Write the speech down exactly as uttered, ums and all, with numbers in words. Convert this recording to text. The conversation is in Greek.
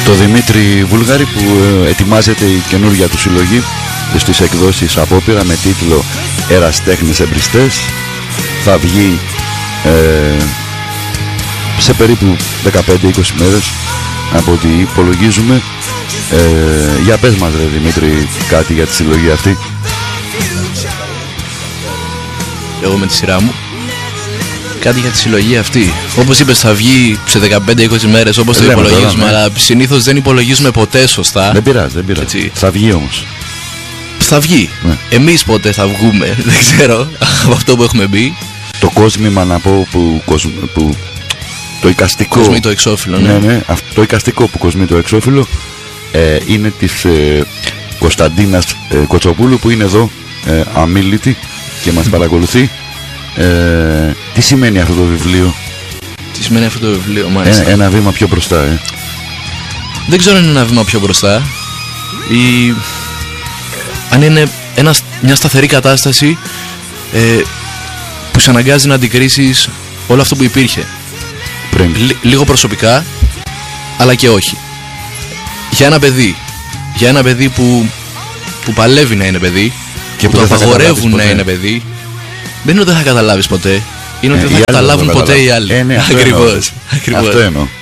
Το Δημήτρη Βούλγαρη που ε, ετοιμάζεται η καινούργια του συλλογή στις εκδόσεις Απόπειρα με τίτλο Εραστέχνες Εμπριστές. Θα βγει ε, σε περίπου δεκαπέντε είκοσι μέρες από ό,τι υπολογίζουμε. ε, Για πες μας ρε Δημήτρη κάτι για τη συλλογή αυτή. Εγώ με τη σειρά μου κάτι για τη συλλογή αυτή. Όπως είπες θα βγει σε δεκαπέντε είκοσι μέρες όπως το υπολογίζουμε τώρα, ναι. Αλλά συνήθως δεν υπολογίζουμε ποτέ σωστά. Δεν πειράζει, δεν πειράζει. Έτσι. Θα βγει όμως. Θα βγει, ναι. Εμείς ποτέ θα βγούμε, δεν ξέρω, από αυτό που έχουμε μπει. Το κόσμημα να πω που, που το εικαστικό Κοσμεί το εξώφυλλο, ναι. Ναι, ναι, αυτό, το εικαστικό που κοσμεί το εξώφυλλο ε, είναι της ε, Κωνσταντίνας ε, Κοτσοπούλου που είναι εδώ ε, αμίλητη και μας παρακολουθεί. ε, Τι σημαίνει αυτό το βιβλίο? Τι σημαίνει αυτό το βιβλίο, μάλιστα. Ένα, ένα βήμα πιο μπροστά ε. Δεν ξέρω αν είναι ένα βήμα πιο μπροστά ή αν είναι ένα, μια σταθερή κατάσταση ε, που σε αναγκάζει να αντικρίσεις όλο αυτό που υπήρχε Λ, λίγο προσωπικά αλλά και όχι. Για ένα παιδί Για ένα παιδί που, που παλεύει να είναι παιδί και που, που το απαγορεύουν να είναι παιδί. Δεν είναι ότι δεν θα καταλάβεις ποτέ. Είναι ότι ε, δεν θα καταλάβουν ποτέ οι άλλοι. ε, ναι, Ακριβώς, ακριβώς. Αυτό εννοώ.